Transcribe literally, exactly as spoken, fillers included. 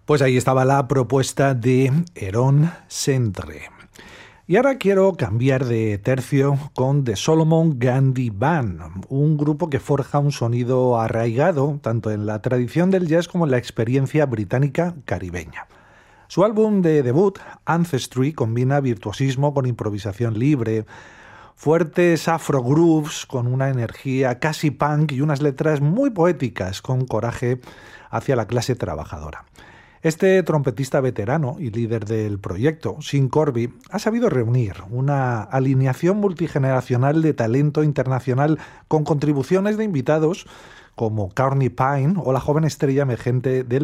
Pues ahí estaba la propuesta de Heron Centre. Y ahora quiero cambiar de tercio con The Solomon Gandhi Band, un grupo que forja un sonido arraigado tanto en la tradición del jazz como en la experiencia británica caribeña. Su álbum de debut, Ancestry, combina virtuosismo con improvisación libre, fuertes afro-grooves con una energía casi punk y unas letras muy poéticas con coraje hacia la clase trabajadora. Este trompetista veterano y líder del proyecto, Sean Corby, ha sabido reunir una alineación multigeneracional de talento internacional con contribuciones de invitados como Courtney Pine o la joven estrella emergente del